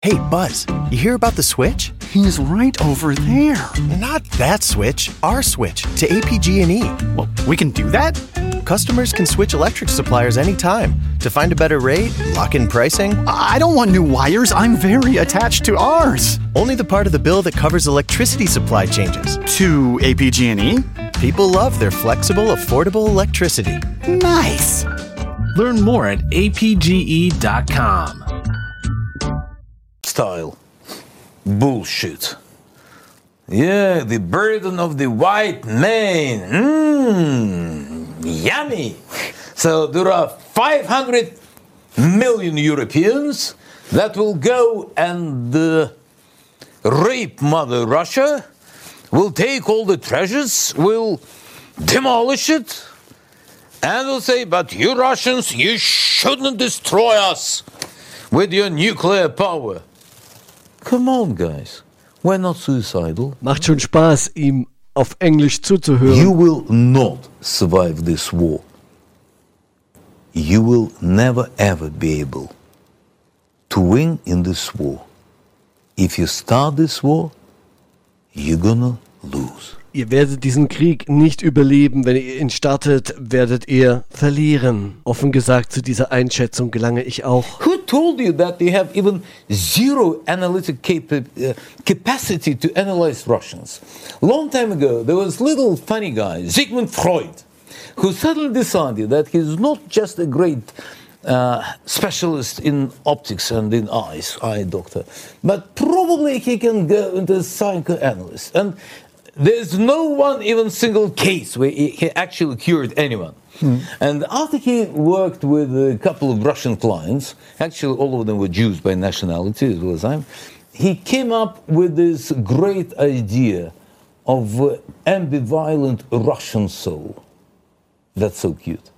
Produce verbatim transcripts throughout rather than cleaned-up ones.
Hey, Buzz, you hear about the switch? He's right over there. Not that switch, our switch to A P G and E. Well, we can do that? Customers can switch electric suppliers anytime to find a better rate, lock in pricing. I don't want new wires. I'm very attached to ours. Only the part of the bill that covers electricity supply changes. To A P G and E? People love their flexible, affordable electricity. Nice. Learn more at A P G E dot com. Style. Bullshit. Yeah, the burden of the white man. Mmm, yummy. So there are five hundred million Europeans that will go and uh, rape Mother Russia, will take all the treasures, will demolish it, and will say, but you Russians, you shouldn't destroy us with your nuclear power. Come on, guys. We're not suicidal. Macht schon Spaß, ihm auf Englisch zuzuhören. You will not survive this war. You will never ever be able to win in this war. If you start this war, you're gonna lose. Ihr werdet diesen Krieg nicht überleben. Wenn ihr ihn startet, werdet ihr verlieren. Offen gesagt, zu dieser Einschätzung gelange ich auch. Who told you that they have even zero analytic capa- uh, capacity to analyze Russians? Long time ago, there was little funny guy, Sigmund Freud, who suddenly decided that he's not just a great uh, specialist in optics and in eyes, eye doctor, but probably he can go into a psychoanalyst. And there's no one even single case where he actually cured anyone. Hmm. And after he worked with a couple of Russian clients, actually all of them were Jews by nationality as well as I'm, he came up with this great idea of uh, ambivalent Russian soul. That's so cute.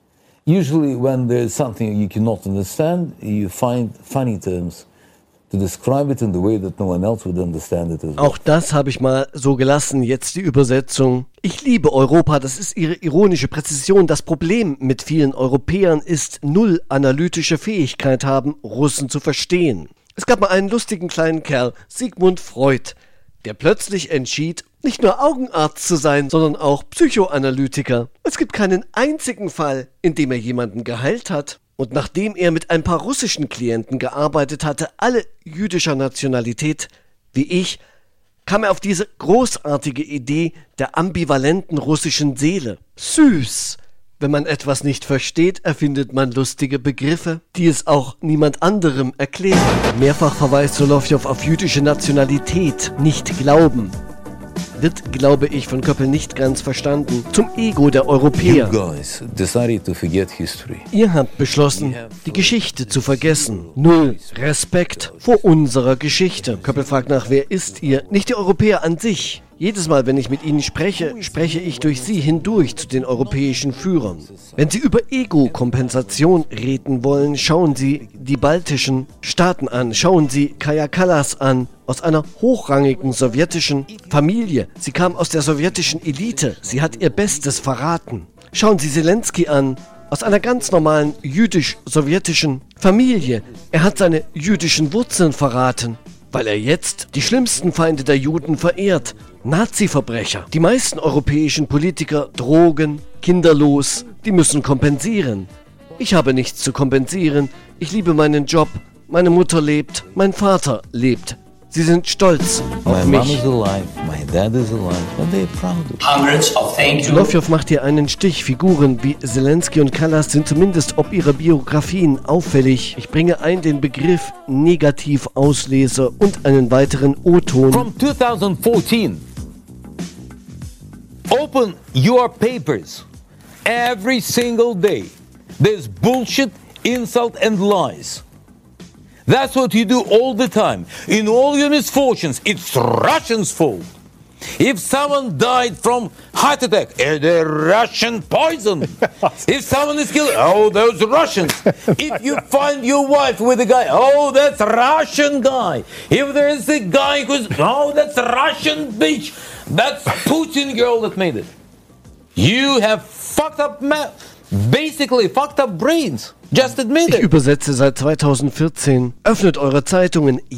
Usually when there's something you cannot understand, you find funny terms to describe it in the way that no one else would understand it as well. Auch das habe ich mal so gelassen. Jetzt die Übersetzung. Ich liebe Europa, das ist ihre ironische Präzision. Das Problem mit vielen Europäern ist, null analytische Fähigkeit haben, Russen zu verstehen. Es gab mal einen lustigen kleinen Kerl, Sigmund Freud, der plötzlich entschied, nicht nur Augenarzt zu sein, sondern auch Psychoanalytiker. Es gibt keinen einzigen Fall, in dem er jemanden geheilt hat. Und nachdem er mit ein paar russischen Klienten gearbeitet hatte, alle jüdischer Nationalität, wie ich, kam er auf diese großartige Idee der ambivalenten russischen Seele. Süß! Wenn man etwas nicht versteht, erfindet man lustige Begriffe, die es auch niemand anderem erklären. Mehrfach verweist Solowjow auf jüdische Nationalität, nicht Glauben. Wird, glaube ich, von Köppel nicht ganz verstanden. Zum Ego der Europäer. You guys decided to forget history. Ihr habt beschlossen, die Geschichte zu vergessen. Null Respekt vor unserer Geschichte. Köppel fragt nach, wer ist ihr? Nicht die Europäer an sich. Jedes Mal, wenn ich mit ihnen spreche, spreche ich durch sie hindurch zu den europäischen Führern. Wenn sie über Ego-Kompensation reden wollen, schauen sie die baltischen Staaten an. Schauen sie Kaja Kallas an, aus einer hochrangigen sowjetischen Familie. Sie kam aus der sowjetischen Elite. Sie hat ihr Bestes verraten. Schauen Sie Zelensky an, aus einer ganz normalen jüdisch-sowjetischen Familie. Er hat seine jüdischen Wurzeln verraten, weil er jetzt die schlimmsten Feinde der Juden verehrt. Nazi-Verbrecher. Die meisten europäischen Politiker drogen, kinderlos, die müssen kompensieren. Ich habe nichts zu kompensieren. Ich liebe meinen Job. Meine Mutter lebt. Mein Vater lebt. Sie sind stolz auf My mich. mom is alive, my dad is alive, and they're proud of it. Hundreds of thank you. Solowjow macht hier einen Stich. Figuren wie Zelensky und Kallas sind zumindest ob ihrer Biografien auffällig. Ich bringe ein den Begriff Negativauslese und einen weiteren O-Ton. From twenty fourteen, open your papers every single day. There's bullshit, insult and lies. That's what you do all the time. In all your misfortunes, it's Russians' fault. If someone died from heart attack, eh, they're Russian poison. If someone is killed, oh, those Russians. If you find your wife with a guy, oh, that's Russian guy. If there is a guy who's, oh, that's Russian bitch. That's Putin girl that made it. You have fucked up ma- basically fucked up brains. Just admit Ich it. übersetze seit zweitausendvierzehn. Öffnet eure Zeitungen.